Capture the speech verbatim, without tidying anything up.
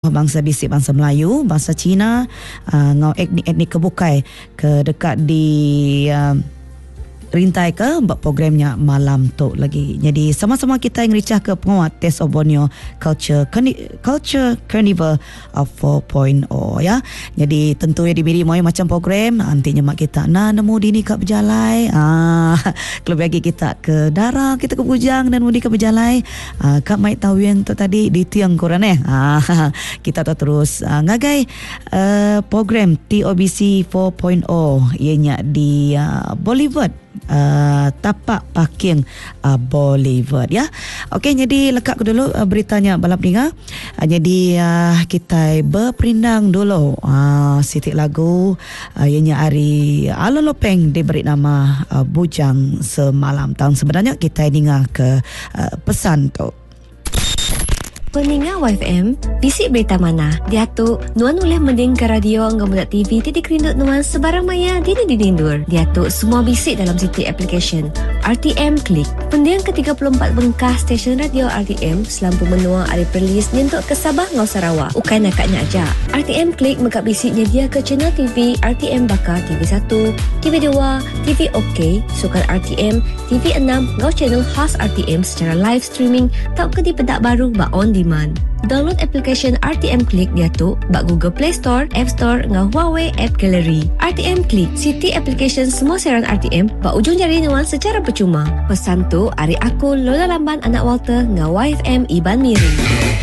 bangsa bisik bangsa Melayu, bangsa Cina, uh, ngau etnik-etnik kebukai ke dekat di uh, rintai ke buat programnya malam tu lagi. Jadi sama-sama kita yang ricah ke penguat Taste of Borneo Culture Carni- Culture Carnival of four point oh ya. Jadi tentu ya diberi moi macam program nantinya mak kita na nemu dini kat berjalai. Ah kelebih lagi kita ke Dara, kita ke Bujang dan mudi ke berjalai. Ah kak mai tahu yang tu tadi di tiang koran eh. Ah kita tu terus ah, ngagai uh, program T O B C four point oh ianya di uh, Boulevard Uh, tapak parking uh, Boulevard ya. Okey, jadi lekak ke dulu uh, beritanya balap dengar. Uh, jadi uh, kita berperindang dulu uh, sitik lagu uh, ianya hari Alon Lopeng diberi nama uh, Bujang Semalam. Tahun sebenarnya kita dengar ke uh, pesan tu. Peningat Y F M, bisik berita mana? Diatuk, nuan boleh mending ke radio angga muda T V titik rindut nuan sebarang maya dini dinindur. Diatuk, semua bisik dalam sitik application R T M Klik. Pendiang ke tiga puluh empat bengkah stesen radio R T M selampu menua hari perlis nyentuk ke Sabah ngau Sarawak. Ukai nakatnya aja. R T M Klik megak bisik nyedia ke channel T V R T M Bakar T V satu, T V dua, T V OK, Sukan R T M, T V enam ngau channel khas R T M secara live streaming tak ke di pedak baru ba on demand. Download application R T M Klik Diatuk bak Google Play Store, App Store ngau Huawei App Gallery. R T M Klik, City application semua siaran R T M bak ujung jari nuan secara percuma. Pesan tu, ari aku Lola Lamban anak Walter ngau Y F M Iban Miri.